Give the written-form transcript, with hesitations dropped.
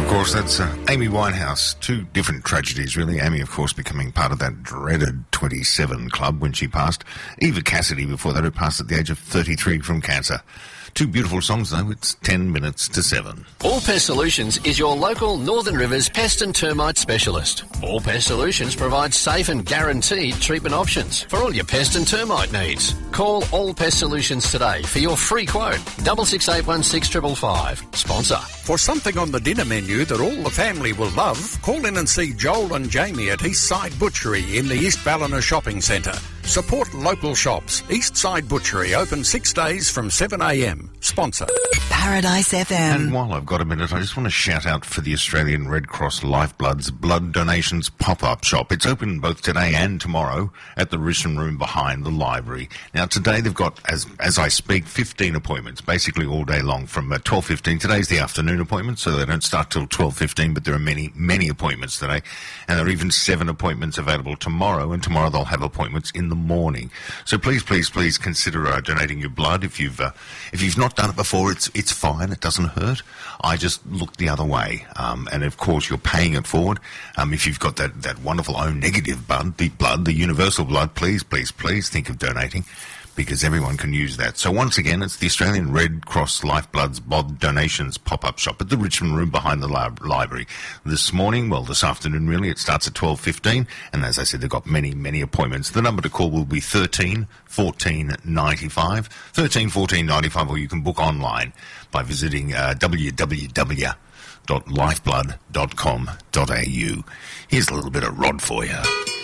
Of course, that's Amy Winehouse. Two different tragedies, really. Amy, of course, becoming part of that dreaded 27 club when she passed. Eva Cassidy, before that, who passed at the age of 33 from cancer. Two beautiful songs, though. It's 10 minutes to 7. All Pest Solutions is your local Northern Rivers pest and termite specialist. All Pest Solutions provides safe and guaranteed treatment options for all your pest and termite needs. Call All Pest Solutions today for your free quote. 66816555. Sponsor. For something on the dinner menu that all the family will love, call in and see Joel and Jamie at Eastside Butchery in the East Ballina Shopping Centre. Support local shops. Eastside Butchery open 6 days from 7 a.m. Sponsor. Paradise FM. And while I've got a minute, I just want to shout out for the Australian Red Cross Lifeblood's Blood Donations pop-up shop. It's open both today and tomorrow at the Risson Room behind the library. Now, today they've got, as I speak, 15 appointments, basically all day long from 12:15. Today's the afternoon appointment, so they don't start till 12:15, but there are many, many appointments today. And there are even 7 appointments available tomorrow, and tomorrow they'll have appointments in the morning. So please, please, please consider donating your blood. If you've not done it before, it's fine. It doesn't hurt. I just look the other way. And of course, you're paying it forward. If you've got that wonderful O negative blood, the universal blood, please, please, please think of donating, because everyone can use that. So once again, it's the Australian Red Cross Lifeblood's Blood Donations pop-up shop at the Richmond Room behind the library. This afternoon really, it starts at 12:15, and as I said, they've got many, many appointments. The number to call will be 13 14 95, 13 14 95, or you can book online by visiting www.lifeblood.com.au. Here's a little bit of Rod for you.